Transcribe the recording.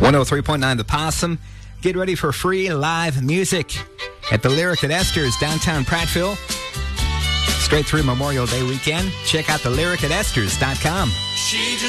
103.9 The Possum. Get ready for free live music at the Lyric at Esther's, downtown Prattville. Straight through Memorial Day weekend. Check out the Lyric at Esther's.com.